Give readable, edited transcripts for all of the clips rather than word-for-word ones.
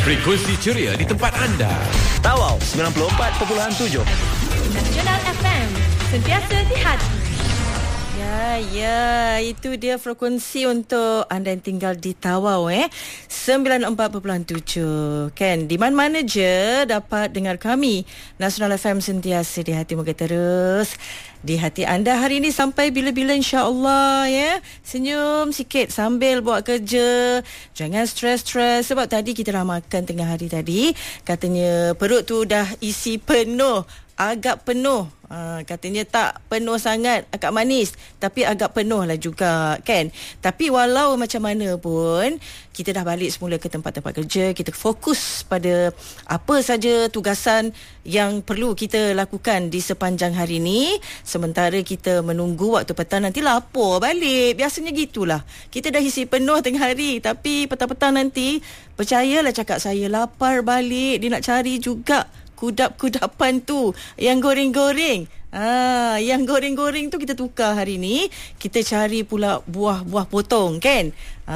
Frekuensi ceria di tempat anda. Tawau 94.7 Nasional FM, sentiasa di hati. Ya, itu dia frekuensi untuk anda yang tinggal di Tawau 94.7. Kan, di mana-mana je dapat dengar kami. Nasional FM sentiasa di hati, moga terus di hati anda hari ini sampai bila-bila, insya-Allah ya. Senyum sikit sambil buat kerja. Jangan stres-stres sebab tadi kita dah makan tengah hari tadi. Katanya perut tu dah isi penuh, agak penuh. Katanya tak penuh sangat, agak manis, tapi agak penuh lah juga kan. Tapi walau macam mana pun, kita dah balik semula ke tempat-tempat kerja. Kita fokus pada apa saja tugasan yang perlu kita lakukan di sepanjang hari ni. Sementara kita menunggu waktu petang nanti lapor balik. Biasanya gitulah, kita dah isi penuh tengah hari, tapi petang-petang nanti, percayalah cakap saya, lapar balik. Dia nak cari juga kudap-kudapan tu, yang goreng-goreng. Yang goreng-goreng tu kita tukar hari ni. Kita cari pula buah-buah potong kan.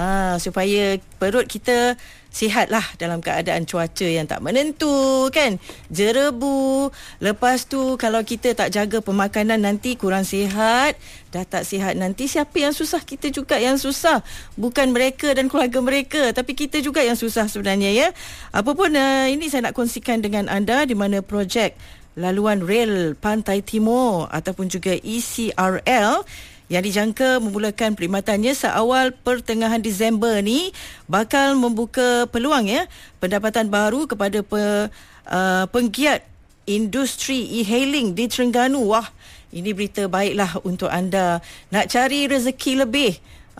Supaya perut kita sihat lah dalam keadaan cuaca yang tak menentu kan. Jerebu. Lepas tu kalau kita tak jaga pemakanan nanti kurang sihat. Dah tak sihat nanti siapa yang susah? Kita juga yang susah. Bukan mereka dan keluarga mereka, tapi kita juga yang susah sebenarnya ya. Apapun ini saya nak kongsikan dengan anda di mana projek laluan rel Pantai Timur ataupun juga ECRL yang dijangka memulakan perkhidmatannya seawal pertengahan Disember ni bakal membuka peluang ya pendapatan baru kepada penggiat industri e-hailing di Terengganu. Wah, ini berita baiklah untuk anda nak cari rezeki lebih.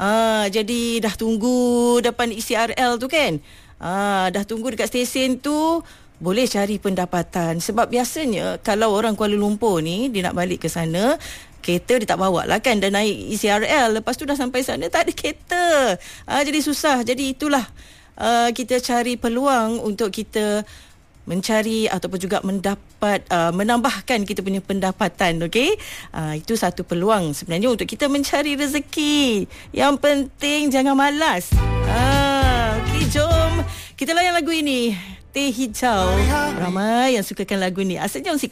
Jadi dah tunggu depan ECRL tu kan. Dah tunggu dekat stesen tu, boleh cari pendapatan. Sebab biasanya kalau orang Kuala Lumpur ni dia nak balik ke sana, kereta dia tak bawa lah kan, dah naik ECRL, lepas tu dah sampai sana tak ada kereta. Jadi susah. Jadi itulah kita cari peluang untuk kita mencari ataupun juga mendapat menambahkan kita punya pendapatan. Okey, itu satu peluang sebenarnya untuk kita mencari rezeki. Yang penting jangan malas. Okey, jom kita layan lagu ini, Teh Hijau. Ramai yang sukakan lagu ni. Asalnya